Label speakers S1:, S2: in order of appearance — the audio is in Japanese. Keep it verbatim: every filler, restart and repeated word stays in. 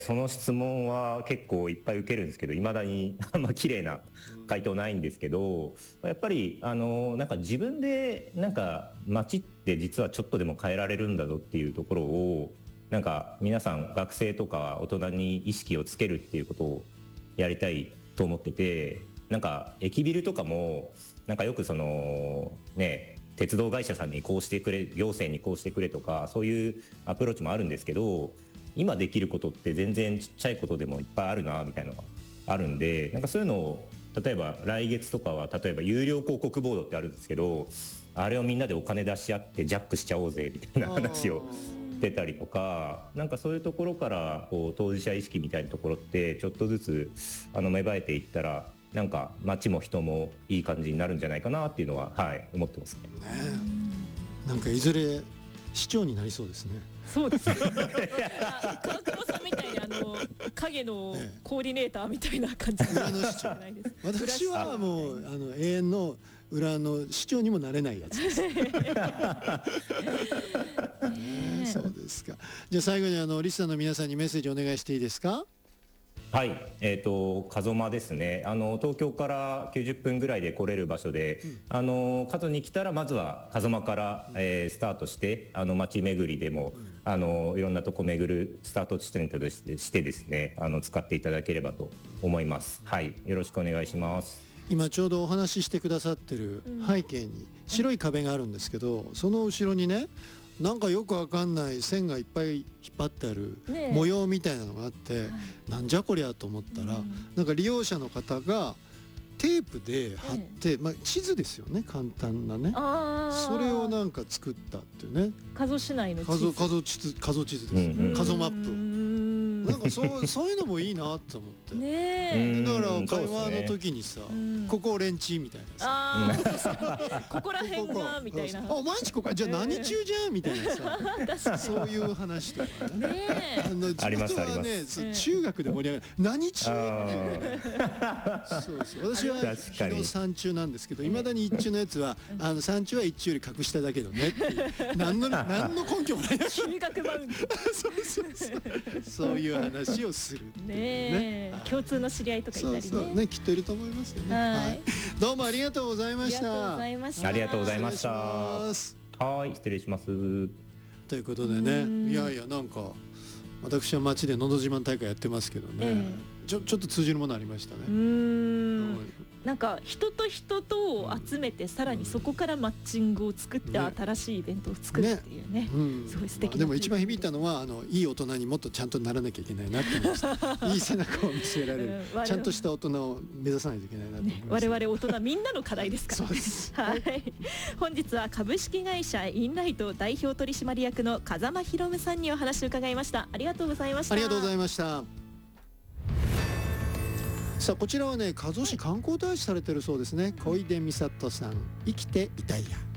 S1: その質問は結構いっぱい受けるんですけど、いまだにあんま綺麗な回答ないんですけど、やっぱりあのなんか自分でなんか街って実はちょっとでも変えられるんだぞっていうところを、なんか皆さん学生とか大人に意識をつけるっていうことをやりたいと思ってて、なんか駅ビルとかもなんかよくそのね、鉄道会社さんにこうしてくれ、行政にこうしてくれとか、そういうアプローチもあるんですけど、今できることって全然ちっちゃいことでもいっぱいあるなみたいなのがあるんで、なんかそういうのを例えば来月とかは例えば有料広告ボードってあるんですけど、あれをみんなでお金出し合ってジャックしちゃおうぜみたいな話をしてたりとか、なんかそういうところからこう当事者意識みたいなところってちょっとずつあの芽生えていったら、なんか街も人もいい感じになるんじゃないかなっていうのは、はい、思ってますね。
S2: ね、なんかいずれ市長になりそうですね。
S3: そうですね。川久保さんみたいにあの影のコーディネーターみたいな感じ
S2: 裏の市長。私はもうあの永遠の裏の市長にもなれないやつです。ね、そうですか。じゃあ最後にあのリスナーの皆さんにメッセージお願いしていいですか。
S1: はい、えーと、加須間ですね。あの東京からきゅうじゅっぷんぐらいで来れる場所で、うん、あの加須に来たらまずは加須間から、えー、スタートして、あの街巡りでも、うん、あのいろんなとこ巡るスタート地点としてですね、あの使っていただければと思います。はい、よろしくお願いします。
S2: 今ちょうどお話ししてくださってる背景に白い壁があるんですけど、その後ろにね、なんかよくわかんない線がいっぱい引っ張ってある模様みたいなのがあって、なんじゃこりゃと思ったら、なんか利用者の方がテープで貼って、まあ地図ですよね、簡単なね。それをなんか作ったっていうね。
S3: 加須市内の地図。
S2: 加須地図、加須地図です。加須マップ。なんかそうそういうのもいいなと思って。ね、だから会話の時にさ、ここ俺んちみたいなさ、
S3: あここら辺がみたいな。あ、
S2: お前んちここじゃあ何中じゃんみたいなさ、そういう話とかね。あの地元はね、中学で盛り上がる何中。そうです。私は日の三中なんですけど、いまだに一中のやつはあの三中は一中より格下だけどねっていう、何の何の根拠もない。
S3: 中学版。
S2: そうそうそう。そういう話をする
S3: ね、共通の知り合いとかいたりね。
S2: そうそうね、きっといると思いますよね。はい、どうもありがとうございました。
S1: ありがとうございました。はい、失礼します。
S2: ということでね、いやいやなんか私は街でのど自慢大会やってますけどね、ちょちょっと通じるものありましたね。
S3: うーん、なんか人と人とを集めて、さらにそこからマッチングを作って新しいイベントを作るっていうね、すごい素敵な。
S2: でも一番響いたのは、あのいい大人にもっとちゃんとならなきゃいけないなって思いました。いい背中を見せられる、ちゃんとした大人を目指さないといけないなと思いました。
S3: 我々大人みんなの課題ですからね。はい。本日は株式会社インライト代表取締役の風間博夢さんにお話を伺いました。ありがとうございました。
S2: ありがとうございました。さあこちらはね、加須市観光大使されてるそうですね。小出美里さん、生きていたいや。